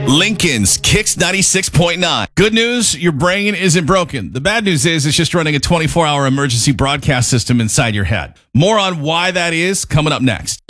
Lincoln's Kicks 96.9. Good news, your brain isn't broken. The bad news is it's just running a 24-hour emergency broadcast system inside your head. More on why that is coming up next.